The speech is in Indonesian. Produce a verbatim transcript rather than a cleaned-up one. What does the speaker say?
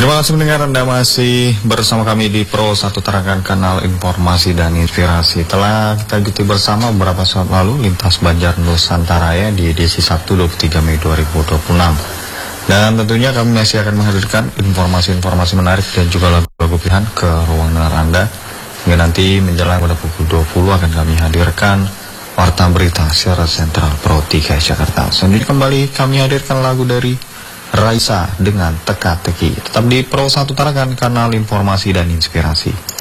Terima kasih mendengar, Anda masih bersama kami di Pro satu Tarakan, kanal informasi dan inspirasi. Telah kita ikuti bersama beberapa saat lalu lintas Banjar Nusantara ya di edisi Sabtu dua puluh tiga Mei dua ribu dua puluh enam. Dan tentunya kami masih akan menghadirkan informasi-informasi menarik dan juga lagu-lagu pilihan ke ruang dengar Anda. Hingga nanti menjelang pada pukul dua puluh akan kami hadirkan Warta Berita secara sentral Pro tiga Jakarta. Selanjutnya kembali kami hadirkan lagu dari Raisa dengan Teka-Teki. Tetap di Pro satu Tarakan, kanal informasi dan inspirasi.